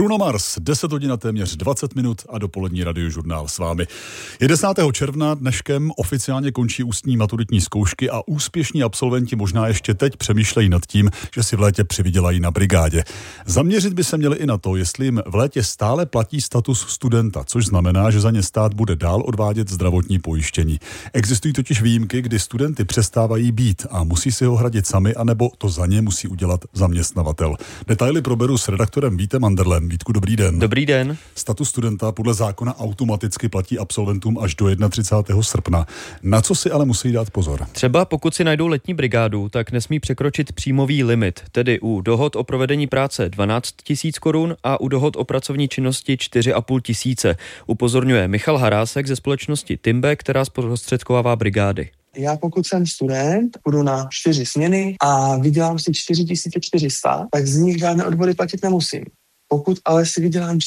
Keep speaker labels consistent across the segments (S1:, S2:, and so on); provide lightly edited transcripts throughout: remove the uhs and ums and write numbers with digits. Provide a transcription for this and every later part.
S1: Bruno Mars, 10 hodin a téměř 20 minut a dopolední radiožurnál s vámi. Je 10. června, dneškem oficiálně končí ústní maturitní zkoušky a úspěšní absolventi možná ještě teď přemýšlejí nad tím, že si v létě přivydělají na brigádě. Zaměřit by se měli i na to, jestli jim v létě stále platí status studenta, což znamená, že za ně stát bude dál odvádět zdravotní pojištění. Existují totiž výjimky, kdy studenty přestávají být a musí si ho hradit sami, anebo to za ně musí udělat zaměstnavatel. Detaily proberu s redaktorem Vítem Anderlem. Vítku, dobrý den.
S2: Dobrý den.
S1: Status studenta podle zákona automaticky platí absolventům až do 31. srpna. Na co si ale musí dát pozor?
S2: Třeba pokud si najdou letní brigádu, tak nesmí překročit příjmový limit, tedy u dohod o provedení práce 12 000 korun a u dohod o pracovní činnosti 4 500. Upozorňuje Michal Harásek ze společnosti Timbe, která zprostředkovává brigády.
S3: Já pokud jsem student, půjdu na 4 směny a vydělám si 4400, tak z nich žádné odvody platit nemusím. Pokud ale si vydělám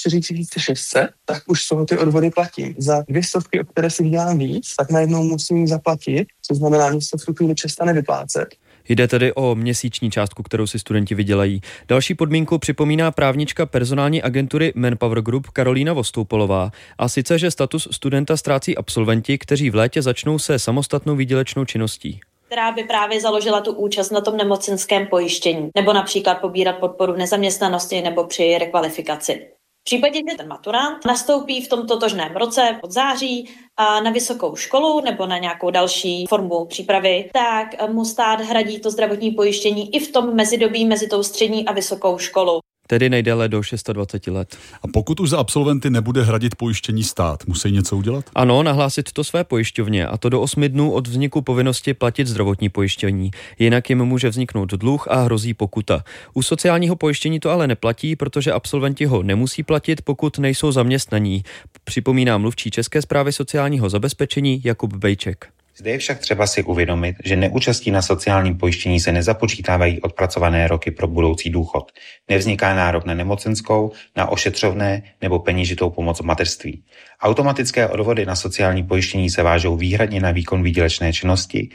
S3: 4600, tak už z toho ty odvody platím. Za 200, o které si vydělám víc, tak najednou musím zaplatit, co znamená, že se v tu chvíli přestane vyplácet.
S2: Jde tedy o měsíční částku, kterou si studenti vydělají. Další podmínku připomíná právnička personální agentury Manpower Group Karolína Vostoupolová, a sice, že status studenta ztrácí absolventi, kteří v létě začnou se samostatnou výdělečnou činností,
S4: která by právě založila tu účast na tom nemocenském pojištění, nebo například pobírat podporu v nezaměstnanosti nebo při rekvalifikaci. V případě, že ten maturant nastoupí v tom totožném roce od září na vysokou školu nebo na nějakou další formu přípravy, tak mu stát hradí to zdravotní pojištění i v tom mezidobí mezi tou střední a vysokou školou.
S2: tedy nejdéle do 26 let.
S1: A pokud už za absolventy nebude hradit pojištění stát, musí něco udělat?
S2: Ano, nahlásit to své pojišťovně, a to do 8 dnů od vzniku povinnosti platit zdravotní pojištění. Jinak jim může vzniknout dluh a hrozí pokuta. U sociálního pojištění to ale neplatí, protože absolventi ho nemusí platit, pokud nejsou zaměstnaní, připomíná mluvčí České správy sociálního zabezpečení Jakub Bejček.
S5: Zde je však třeba si uvědomit, že neúčastí na sociálním pojištění se nezapočítávají odpracované roky pro budoucí důchod. Nevzniká nárok na nemocenskou, na ošetřovné nebo peněžitou pomoc v mateřství. Automatické odvody na sociální pojištění se vážou výhradně na výkon výdělečné činnosti